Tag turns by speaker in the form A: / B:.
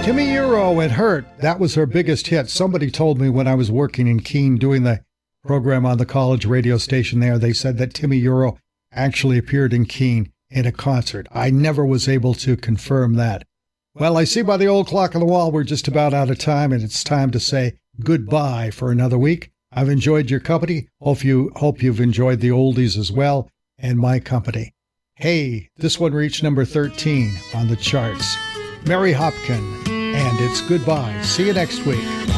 A: Timmy Euro and Hurt, that was her biggest hit. Somebody told me when I was working in Keene doing the program on the college radio station there, they said that Timmy Euro actually appeared in Keene in a concert. I never was able to confirm that. Well, I see by the old clock on the wall we're just about out of time, and it's time to say goodbye for another week. I've enjoyed your company. Hope you've enjoyed the oldies as well, and my company. Hey, this one reached number 13 on the charts. Mary Hopkin, and it's goodbye. See you next week.